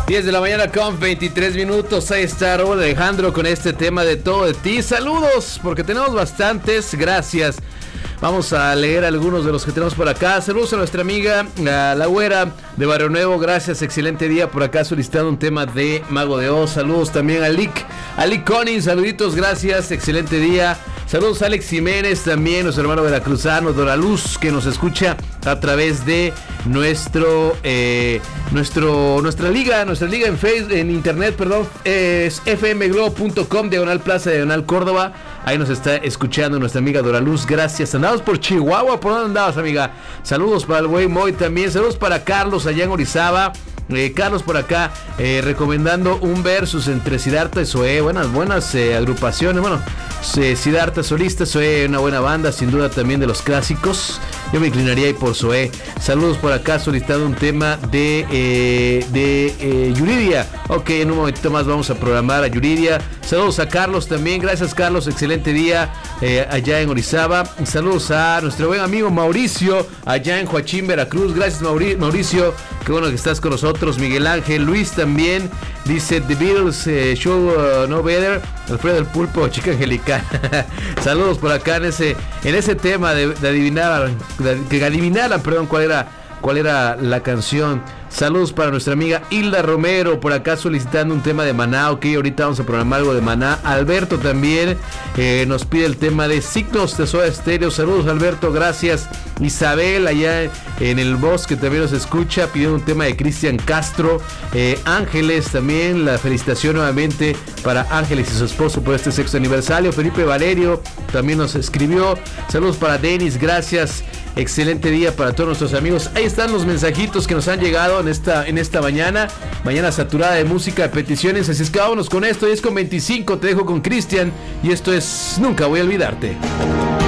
10 de la mañana con 23 minutos. Ahí está Raúl Alejandro con este tema de todo de ti. Saludos, porque tenemos bastantes. Gracias. Vamos a leer algunos de los que tenemos por acá. Saludos a nuestra amiga La Güera de Barrio Nuevo. Gracias, excelente día. Por acá solicitando un tema de Mago de Oz. Saludos también a Lick Conning. Saluditos, gracias, excelente día. Saludos a Alex Jiménez también, nuestro hermano veracruzano, Dora Luz, que nos escucha a través de nuestra liga en Facebook, en internet, perdón, es fmglobo.com, /Plaza, Córdoba. Ahí nos está escuchando nuestra amiga Dora Luz, gracias. Andamos por Chihuahua, ¿por dónde andabas, amiga? Saludos para el güey Moy también, saludos para Carlos allá en Orizaba. Carlos por acá recomendando un versus entre Siddhartha y Zoé. Buenas agrupaciones. Bueno, Siddhartha solista, Zoé una buena banda, sin duda también de los clásicos. Yo me inclinaría ahí por Zoé. Saludos por acá solicitando un tema de Yuridia. Ok, en un momentito más vamos a programar a Yuridia. Saludos a Carlos también, gracias Carlos, excelente día allá en Orizaba. Saludos a nuestro buen amigo Mauricio allá en Joachín, Veracruz. Gracias Mauricio, qué bueno que estás con nosotros. Miguel Ángel, Luis también dice The Beatles Show No Better. Alfredo el Pulpo, chica angelical. Saludos por acá en ese tema de adivinar, que adivinaran, perdón, cuál era la canción. Saludos para nuestra amiga Hilda Romero, por acá solicitando un tema de Maná. Ok, ahorita vamos a programar algo de Maná. Alberto también nos pide el tema de Signos de Soda Stereo. Saludos Alberto, gracias. Isabel allá en el bosque también nos escucha, pidiendo un tema de Cristian Castro. Ángeles también, la felicitación nuevamente para Ángeles y su esposo por este 6º aniversario. Felipe Valerio también nos escribió. Saludos para Denis, gracias. Excelente día para todos nuestros amigos. Ahí están los mensajitos que nos han llegado en esta mañana saturada de música, de peticiones. Así es que vámonos con esto. 10:25, te dejo con Cristian y esto es Nunca Voy a Olvidarte.